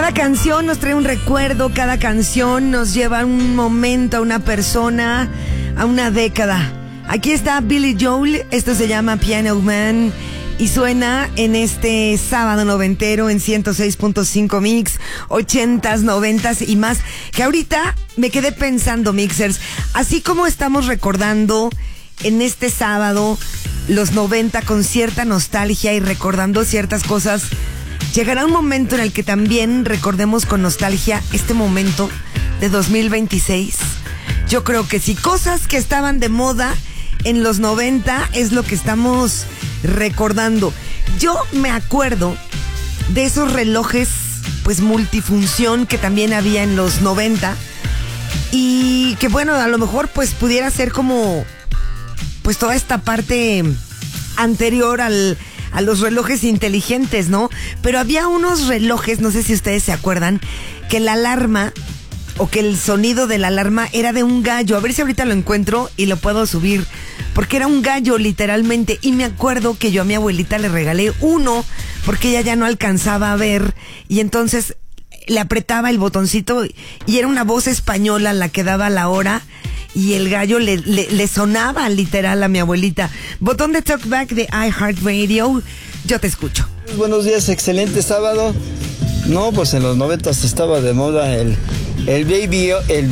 Cada canción nos trae un recuerdo, cada canción nos lleva a un momento, a una persona, a una década. Aquí está Billy Joel, esto se llama Piano Man y suena en este sábado noventero en 106.5 Mix, 80s, 90s y más. Que ahorita me quedé pensando, mixers, así como estamos recordando en este sábado los 90 con cierta nostalgia y recordando ciertas cosas, llegará un momento en el que también recordemos con nostalgia este momento de 2026. Yo creo que sí, cosas que estaban de moda en los 90 es lo que estamos recordando. Yo me acuerdo de esos relojes pues multifunción que también había en los 90 y que bueno, a lo mejor pues pudiera ser como pues toda esta parte anterior a los relojes inteligentes, ¿no? Pero había unos relojes, no sé si ustedes se acuerdan, que la alarma o que el sonido de la alarma era de un gallo. A ver si ahorita lo encuentro y lo puedo subir, porque era un gallo literalmente. Y me acuerdo que yo a mi abuelita le regalé uno porque ella ya no alcanzaba a ver y entonces le apretaba el botoncito y era una voz española la que daba la hora y el gallo le sonaba literal a mi abuelita. Botón de talkback de iHeartRadio, yo te escucho. Buenos días, excelente sábado. No, pues en los 90 estaba de moda el JJ. El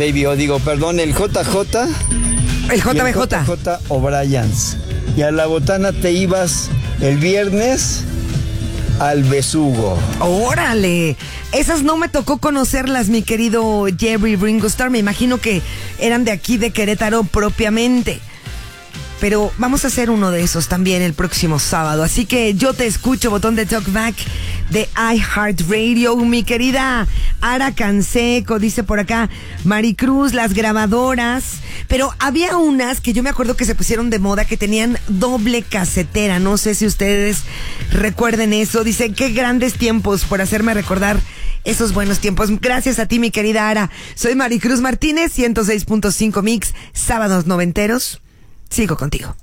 JJ O'Briens. Y a la botana te ibas el viernes al besugo. ¡Órale! Esas no me tocó conocerlas, mi querido Jerry Ringo Starr. Me imagino que eran de aquí, de Querétaro propiamente. Pero vamos a hacer uno de esos también el próximo sábado. Así que yo te escucho, botón de talkback de iHeartRadio. Mi querida Ara Canseco, dice por acá Maricruz, las grabadoras. Pero había unas que yo me acuerdo que se pusieron de moda, que tenían doble casetera. No sé si ustedes recuerden eso. Dice, qué grandes tiempos por hacerme recordar esos buenos tiempos. Gracias a ti, mi querida Ara. Soy Maricruz Martínez, 106.5 Mix, sábados noventeros. Sigo contigo.